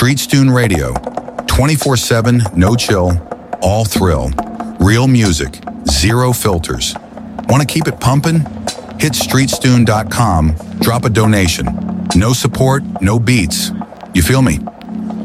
Streetstune Radio, 24/7, no chill, all thrill, real music, zero filters. Want to keep it pumping? Hit streetstune.com, drop a donation. No support, no beats. You feel me?